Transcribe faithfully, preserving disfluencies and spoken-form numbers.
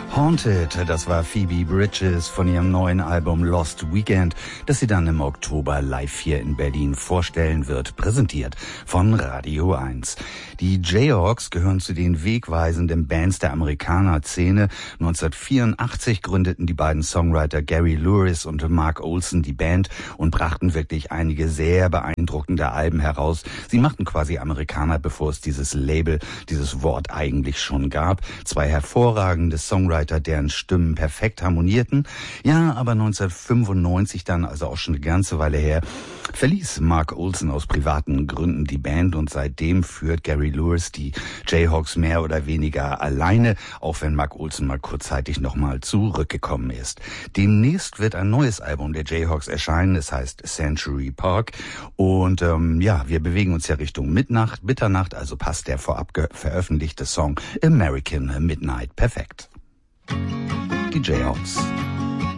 Haunted, das war Phoebe Bridgers von ihrem neuen Album Lost Weekend, das sie dann im Oktober live hier in Berlin vorstellen wird, präsentiert von Radio eins. Die Jayhawks gehören zu den wegweisenden Bands der Amerikaner-Szene. neunzehnhundertvierundachtzig gründeten die beiden Songwriter Gary Lewis und Mark Olson die Band und brachten wirklich einige sehr beeindruckende Alben heraus. Sie machten quasi Amerikaner, bevor es dieses Label, dieses Wort eigentlich schon gab. Zwei hervorragende Songwriter, deren Stimmen perfekt harmonierten. Ja, aber neunzehnhundertfünfundneunzig dann, also auch schon eine ganze Weile her, verließ Mark Olson aus privaten Gründen die Band und seitdem führt Gary Lewis die Jayhawks mehr oder weniger alleine, auch wenn Mark Olson mal kurzzeitig nochmal zurückgekommen ist. Demnächst wird ein neues Album der Jayhawks erscheinen, es heißt Century Park und ähm, ja, wir bewegen uns ja Richtung Mitternacht, Mitternacht, also passt der vorab veröffentlichte Song American Midnight perfekt. Die Jayhawks.